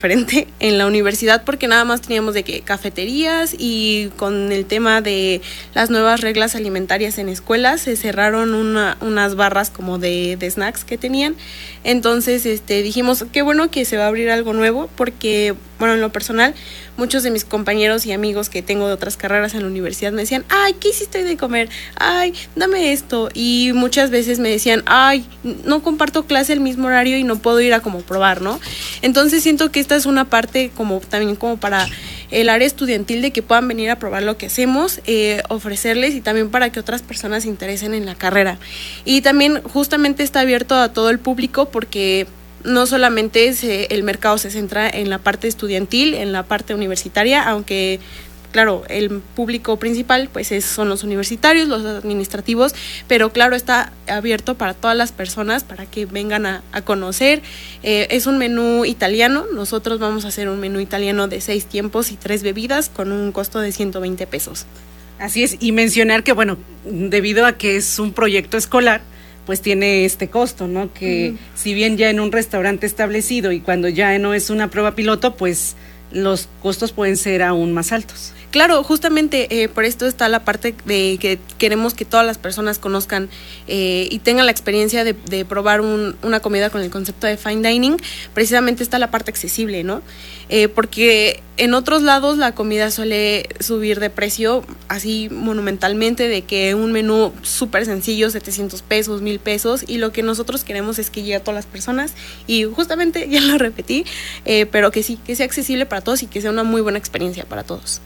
diferente en la universidad porque nada más teníamos de que cafeterías y con el tema de las nuevas reglas alimentarias en escuelas se cerraron unas barras como de snacks que tenían. Entonces dijimos qué bueno que se va a abrir algo nuevo porque bueno, en lo personal muchos de mis compañeros y amigos que tengo de otras carreras en la universidad me decían, ay, ¿qué hiciste hoy de comer? Ay, dame esto. Y muchas veces me decían, ay, no comparto clase el mismo horario y no puedo ir a como probar, ¿no? Entonces siento que esta es una parte como también como para el área estudiantil de que puedan venir a probar lo que hacemos, ofrecerles y también para que otras personas se interesen en la carrera. Y también justamente está abierto a todo el público porque no solamente el mercado se centra en la parte estudiantil, en la parte universitaria, aunque claro, el público principal pues son los universitarios, los administrativos, pero claro, está abierto para todas las personas para que vengan a conocer. Es un menú italiano, nosotros vamos a hacer un menú italiano de 6 tiempos y 3 bebidas con un costo de 120 pesos. Así es, y mencionar que bueno, debido a que es un proyecto escolar, pues tiene este costo, ¿no? Que si bien ya en un restaurante establecido y cuando ya no es una prueba piloto, pues los costos pueden ser aún más altos. Claro, justamente por esto está la parte de que queremos que todas las personas conozcan y tengan la experiencia de probar una comida con el concepto de fine dining. Precisamente está la parte accesible, ¿no? Porque en otros lados la comida suele subir de precio así monumentalmente, de que un menú súper sencillo, 700 pesos, 1,000 pesos, y lo que nosotros queremos es que llegue a todas las personas y justamente, ya lo repetí, pero que sí, que sea accesible para todos y que sea una muy buena experiencia para todos.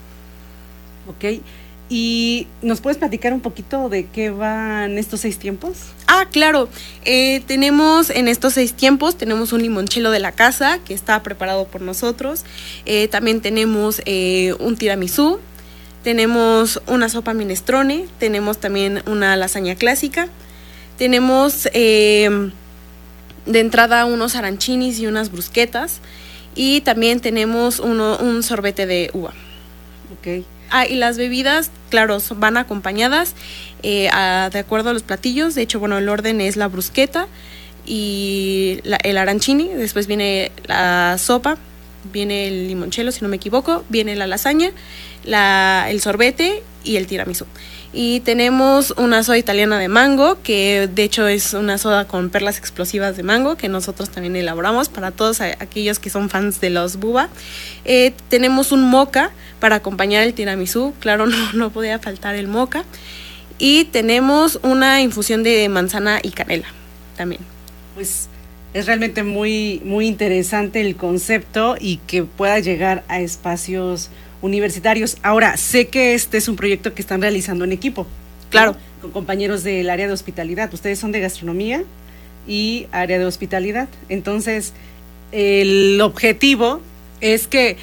Ok, ¿y nos puedes platicar un poquito de qué van estos 6 tiempos? Ah, claro, tenemos en estos 6 tiempos, tenemos un limoncello de la casa que está preparado por nosotros, también tenemos un tiramisú, tenemos una sopa minestrone, tenemos también una lasaña clásica, tenemos de entrada unos arancinis y unas brusquetas, y también tenemos un sorbete de uva. Ok. Ah, y las bebidas, claro, van acompañadas de acuerdo a los platillos. De hecho, bueno, el orden es la brusqueta y el arancini, después viene la sopa, viene el limoncello, si no me equivoco, viene la lasaña, el sorbete y el tiramisú. Y tenemos una soda italiana de mango, que de hecho es una soda con perlas explosivas de mango, que nosotros también elaboramos para todos aquellos que son fans de los boba. Tenemos un mocha para acompañar el tiramisú, claro, no podía faltar el mocha. Y tenemos una infusión de manzana y canela también. Pues es realmente muy, muy interesante el concepto y que pueda llegar a espacios universitarios. Ahora, sé que este es un proyecto que están realizando en equipo. Claro. ¿No? Con compañeros del área de hospitalidad. Ustedes son de gastronomía y área de hospitalidad. Entonces, el objetivo es que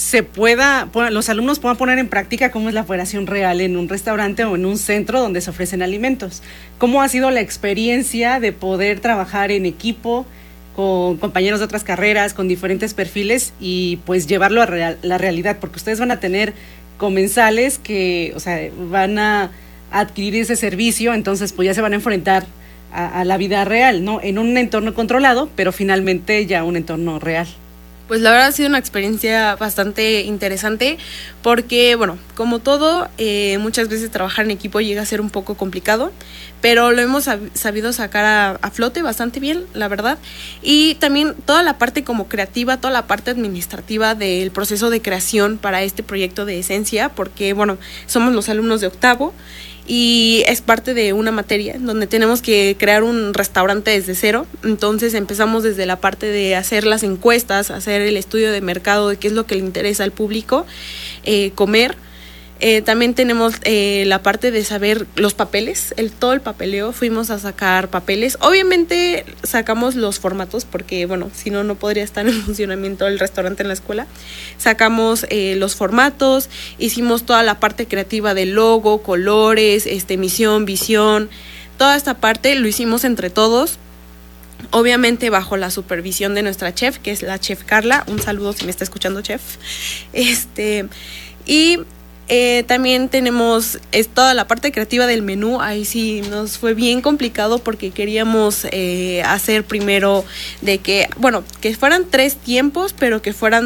los alumnos puedan poner en práctica cómo es la operación real en un restaurante o en un centro donde se ofrecen alimentos. ¿Cómo ha sido la experiencia de poder trabajar en equipo con compañeros de otras carreras, con diferentes perfiles y pues llevarlo a la realidad? Porque ustedes van a tener comensales que, o sea, van a adquirir ese servicio, entonces pues ya se van a enfrentar a la vida real, ¿no? En un entorno controlado, pero finalmente ya un entorno real. Pues la verdad ha sido una experiencia bastante interesante porque, bueno, como todo, muchas veces trabajar en equipo llega a ser un poco complicado, pero lo hemos sabido sacar a flote bastante bien, la verdad. Y también toda la parte como creativa, toda la parte administrativa del proceso de creación para este proyecto de Esencia, porque, bueno, somos los alumnos de octavo y es parte de una materia donde tenemos que crear un restaurante desde cero. Entonces empezamos desde la parte de hacer las encuestas, hacer el estudio de mercado de qué es lo que le interesa al público comer. También tenemos la parte de saber los papeles, todo el papeleo. Fuimos a sacar papeles. Obviamente sacamos los formatos porque, bueno, si no, no podría estar en funcionamiento el restaurante en la escuela. Sacamos los formatos, hicimos toda la parte creativa del logo, colores, misión, visión. Toda esta parte lo hicimos entre todos. Obviamente bajo la supervisión de nuestra chef, que es la chef Carla. Un saludo si me está escuchando, chef. Y también tenemos toda la parte creativa del menú. Ahí sí nos fue bien complicado porque queríamos hacer primero de que, bueno, que fueran 3 tiempos, pero que fueran